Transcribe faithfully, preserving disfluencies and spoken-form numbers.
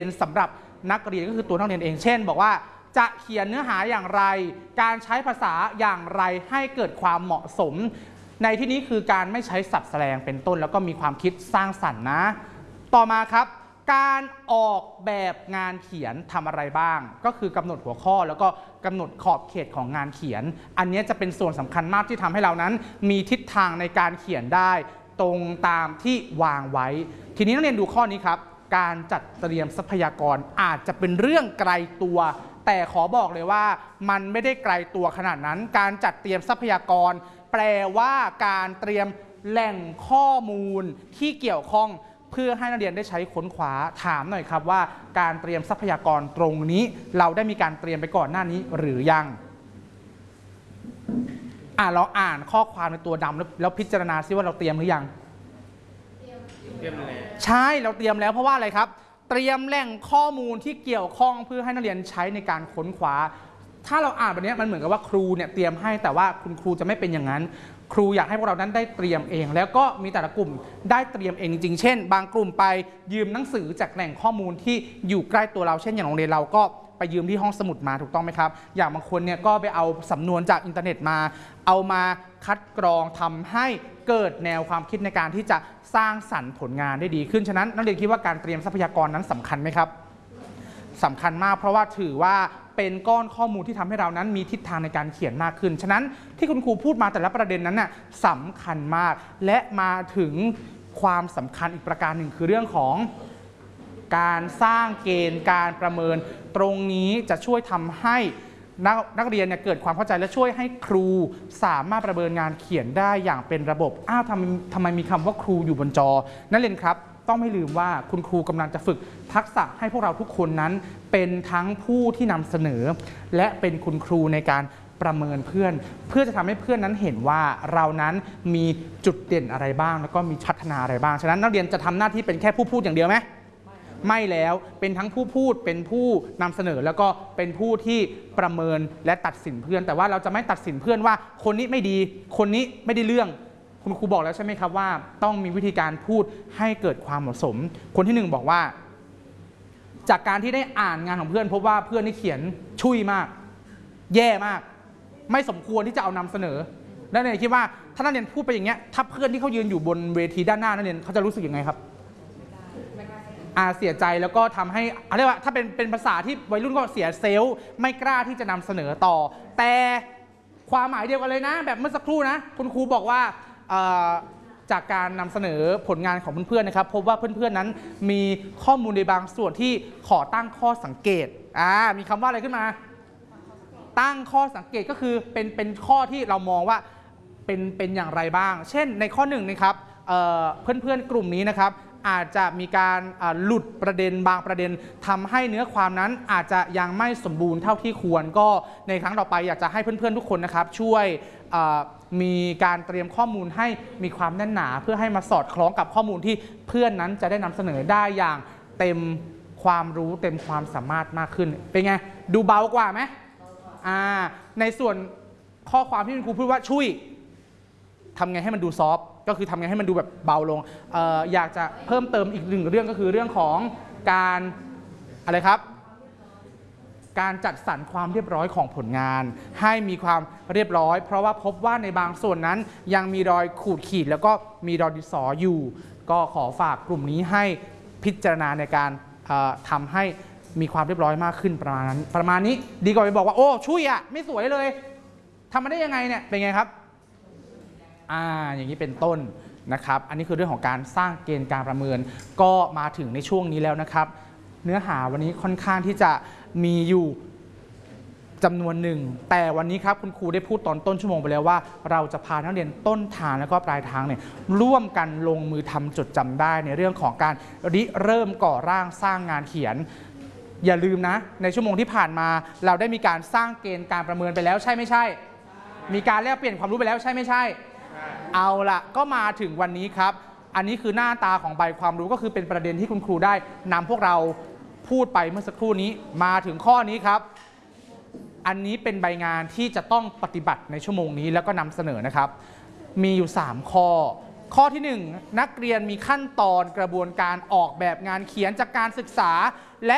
เป็นสำหรับนักเรียนก็คือตัวนักเรียนเองเช่นบอกว่าจะเขียนเนื้อหาอย่างไรการใช้ภาษาอย่างไรให้เกิดความเหมาะสมในที่นี้คือการไม่ใช้ศัพท์แสดงเป็นต้นแล้วก็มีความคิดสร้างสรรค์นะต่อมาครับการออกแบบงานเขียนทำอะไรบ้างก็คือกำหนดหัวข้อแล้วก็กำหนดขอบเขตของงานเขียนอันนี้จะเป็นส่วนสำคัญมากที่ทำให้เรานั้นมีทิศทางในการเขียนได้ตรงตามที่วางไว้ทีนี้นักเรียนดูข้อนี้ครับการจัดเตรียมทรัพยากรอาจจะเป็นเรื่องไกลตัวแต่ขอบอกเลยว่ามันไม่ได้ไกลตัวขนาดนั้นการจัดเตรียมทรัพยากรแปลว่าการเตรียมแหล่งข้อมูลที่เกี่ยวข้องเพื่อให้นักเรียนได้ใช้ค้นคว้าถามหน่อยครับว่าการเตรียมทรัพยากรตรงนี้เราได้มีการเตรียมไปก่อนหน้านี้หรือยังอ่าเราอ่านข้อความในตัวดำแล้วพิจารณาซิว่าเราเตรียมหรือยังเตรียมแล้วใช่เราเตรียมแล้วเพราะว่าอะไรครับเตรียมแหล่งข้อมูลที่เกี่ยวข้องเพื่อให้นักเรียนใช้ในการค้นคว้าถ้าเราอ่านแบบนี้มันเหมือนกับว่าครูเนี่ยเตรียมให้แต่ว่าคุณครูจะไม่เป็นอย่างนั้นครูอยากให้พวกเรานั้นได้เตรียมเองแล้วก็มีแต่ละกลุ่มได้เตรียมเองจริงๆเช่นบางกลุ่มไปยืมหนังสือจากแหล่งข้อมูลที่อยู่ใกล้ตัวเราเช่นอย่างโรงเรียนเราก็ไปยืมที่ห้องสมุดมาถูกต้องไหมครับอย่างบางคนเนี่ยก็ไปเอาสำนวนจากอินเทอร์เน็ตมาเอามาคัดกรองทำให้เกิดแนวความคิดในการที่จะสร้างสรรค์ผลงานได้ดีขึ้นฉะนั้นนักเรียนคิดว่าการเตรียมทรัพยากรนั้นสำคัญไหมครับสำคัญมากเพราะว่าถือว่าเป็นก้อนข้อมูลที่ทำให้เรานั้นมีทิศทางในการเขียนมากขึ้นฉะนั้นที่คุณครูพูดมาแต่ละประเด็นนั้นน่ะสำคัญมากและมาถึงความสำคัญอีกประการหนึ่งคือเรื่องของการสร้างเกณฑ์การประเมินตรงนี้จะช่วยทำให้นักนักเรียนเนี่ยเกิดความเข้าใจและช่วยให้ครูสามารถประเมินงานเขียนได้อย่างเป็นระบบอ้าวทำทำไมมีคำว่าครูอยู่บนจอนักเรียนครับต้องไม่ลืมว่าคุณครูกำลังจะฝึกทักษะให้พวกเราทุกคนนั้นเป็นทั้งผู้ที่นำเสนอและเป็นคุณครูในการประเมินเพื่อนเพื่อจะทำให้เพื่อนนั้นเห็นว่าเรานั้นมีจุดเด่นอะไรบ้างแล้วก็มีพัฒนาอะไรบ้างฉะนั้นนักเรียนจะทำหน้าที่เป็นแค่ผู้พูดอย่างเดียวไหมไม่แล้วเป็นทั้งผู้พูดเป็นผู้นำเสนอแล้วก็เป็นผู้ที่ประเมินและตัดสินเพื่อนแต่ว่าเราจะไม่ตัดสินเพื่อนว่าคนนี้ไม่ดีคนนี้ไม่ได้เรื่องคุณครูบอกแล้วใช่ไหมครับว่าต้องมีวิธีการพูดให้เกิดความเหมาะสมคนที่หนึ่งบอกว่าจากการที่ได้อ่านงานของเพื่อนพบว่าเพื่อนนี่เขียนชุยมากแย่มากไม่สมควรที่จะเอานำเสนอนักเรียนคิดว่าถ้านักเรียนพูดไปอย่างเงี้ยถ้าเพื่อนที่เขายืนอยู่บนเวทีด้านหน้านักเรียนเขาจะรู้สึกยังไงครับอาเสียใจแล้วก็ทำให้เรียกว่าถ้าเป็นเป็นภาษาที่วัยรุ่นก็เสียเซลล์ไม่กล้าที่จะนำเสนอต่อแต่ความหมายเดียวกันเลยนะแบบเมื่อสักครู่นะคุณครูบอกว่าจากการนำเสนอผลงานของเพื่อนๆนะครับพบว่าเพื่อนๆนั้นมีข้อมูลในบางส่วนที่ขอตั้งข้อสังเกตอ่ามีคำว่าอะไรขึ้นมาตั้งข้อสังเกตก็คือเป็นเป็นข้อที่เรามองว่าเป็นเป็นอย่างไรบ้างเช่นในข้อหนึ่งนะครับเพื่อนๆกลุ่มนี้นะครับอาจจะมีการหลุดประเด็นบางประเด็นทำให้เนื้อความนั้นอาจจะยังไม่สมบูรณ์เท่าที่ควรก็ในครั้งต่อไปอยากจะให้เพื่อนๆทุกคนนะครับช่วยมีการเตรียมข้อมูลให้มีความแน่นหนาเพื่อให้มาสอดคล้องกับข้อมูลที่เพื่อนนั้นจะได้นำเสนอได้อย่างเต็มความรู้เต็มความสามารถมากขึ้นเป็นไงดูเบากว่าไหมอ่าในส่วนข้อความที่คุณครูพูดว่าช่วยทำไงให้มันดูซอฟต์ก็คือทำไงให้มันดูแบบเบาลง เอ่อ อยากจะเพิ่มเติมอีกหนึ่งเรื่องก็คือเรื่องของการอะไรครับการจัดสรรความเรียบร้อยของผลงานให้มีความเรียบร้อยเพราะว่าพบว่าในบางส่วนนั้นยังมีรอยขูดขีดแล้วก็มีรอยดินสออยู่ก็ขอฝากกลุ่มนี้ให้พิจารณาในการทำให้มีความเรียบร้อยมากขึ้นประมาณนั้นประมาณนี้ดีกว่าไปบอกว่าโอ้ช่วยอ่ะไม่สวยเลยทำมาได้ยังไงเนี่ยเป็นไงครับอ่าอย่างนี้เป็นต้นนะครับอันนี้คือเรื่องของการสร้างเกณฑ์การประเมินก็มาถึงในช่วงนี้แล้วนะครับเนื้อหาวันนี้ค่อนข้างที่จะมีอยู่จำนวนหนึ่งแต่วันนี้ครับคุณครูได้พูดตอนต้นชั่วโมงไปแล้วว่าเราจะพานักเรียนต้นทางแล้วก็ปลายทางเนี่ยร่วมกันลงมือทำจดจำได้ในเรื่องของการริเริ่มก่อร่างสร้างงานเขียนอย่าลืมนะในชั่วโมงที่ผ่านมาเราได้มีการสร้างเกณฑ์การประเมินไปแล้วใช่ไม่ใช่มีการแลกเปลี่ยนความรู้ไปแล้วใช่ไม่ใช่เอาละก็มาถึงวันนี้ครับอันนี้คือหน้าตาของใบความรู้ก็คือเป็นประเด็นที่คุณครูได้นำพวกเราพูดไปเมื่อสักครู่นี้มาถึงข้อนี้ครับอันนี้เป็นใบงานที่จะต้องปฏิบัติในชั่วโมงนี้แล้วก็นำเสนอนะครับมีอยู่สามข้อข้อที่หนึ่งนักเรียนมีขั้นตอนกระบวนการออกแบบงานเขียนจากการศึกษาและ